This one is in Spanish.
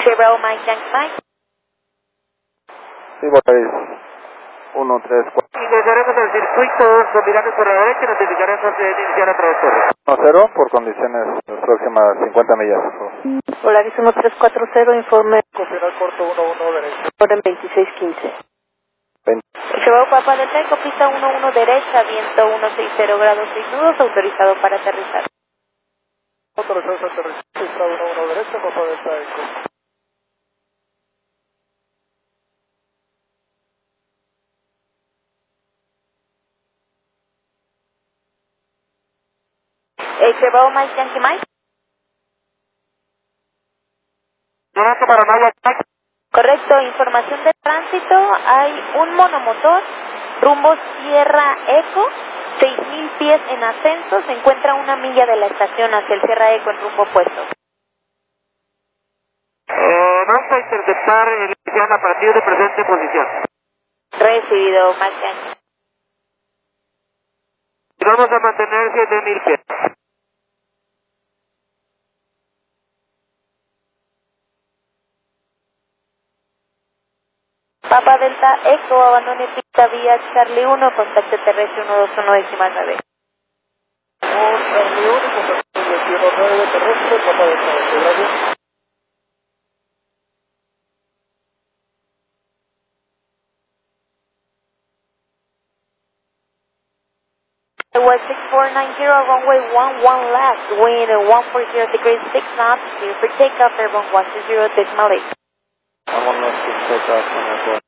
Chevrolet Mike Yankee Mike. Sí, voy 1, 3, 4. Ingresaremos al circuito, combinamos por la derecha y notificaremos antes de iniciar la trayectoria. 1-0 por condiciones las próximas 50 millas. Por favor. Polaris 1340, informe. Final corto 1-1 derecha. Orden 2615. 20. Chevrolet Papa Delta Eco, pista 11 derecha, viento 160 grados 6 nudos, autorizado para aterrizar. Autorizado para aterrizar, pista 11 derecha, Papa Delta Eco. Chevrolet Mike Yankee Mike. Directo para Maya Mike. Correcto, información de tránsito, hay un monomotor, rumbo Sierra Eco, 6000 pies en ascenso, se encuentra a 1 milla de la estación hacia el Sierra Eco en rumbo opuesto. Vamos a interceptar el a partir de presente posición. Recibido, Mike Yankee. Vamos a mantener 7000 pies. Papa Delta Eco, abandone pista vía Charlie 1, contacto terrestre 121.9. Charlie 1, contacto 119 terrestre, Papa Delta Eco, gracias. West 6490, runway 11 left, wind 140 degrees 6 knots, clear for takeoff, airborne 120 decimal 8. Vámonos, que toca con el